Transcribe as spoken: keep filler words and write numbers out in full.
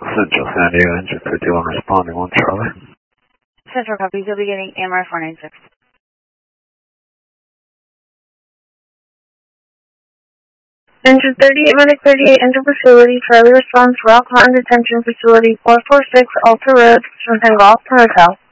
Central San Diego, engine fifty-one responding, one Charlie. Central copies, you'll be getting A M R four nine six. Engine thirty-eight, Medic thirty-eight, enter facility, Charlie response, Rock Mountain Detention Facility, four four six Alta Road, Tango Alta Hotel.